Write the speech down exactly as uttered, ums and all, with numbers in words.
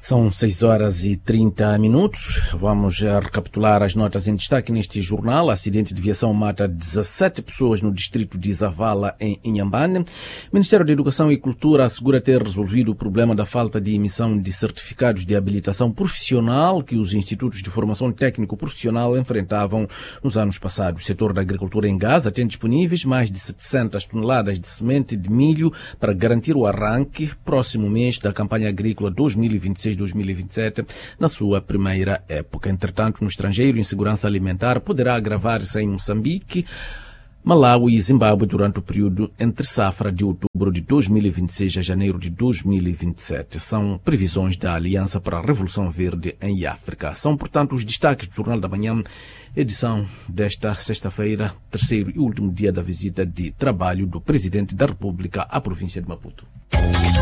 São seis horas e trinta minutos. Vamos a recapitular as notas em destaque neste jornal. Acidente de viação mata dezassete pessoas no distrito de Zavala, em Inhambane. O Ministério da Educação e Cultura assegura ter resolvido o problema da falta de emissão de certificados de habilitação profissional que os institutos de formação técnico-profissional enfrentavam nos anos passados. O setor da agricultura em Gaza tem disponíveis mais de setecentas toneladas de semente de milho para garantir o arranque próximo mês da campanha agrícola dois mil e vinte e seis dois mil e vinte e sete, na sua primeira época. Entretanto, no estrangeiro, a insegurança alimentar poderá agravar-se em Moçambique, Malawi e Zimbábue durante o período entre safra de outubro de dois mil e vinte e seis a janeiro de dois mil e vinte e sete. São previsões da Aliança para a Revolução Verde em África. São, portanto, os destaques do Jornal da Manhã, edição desta sexta-feira, terceiro e último dia da visita de trabalho do Presidente da República à província de Maputo.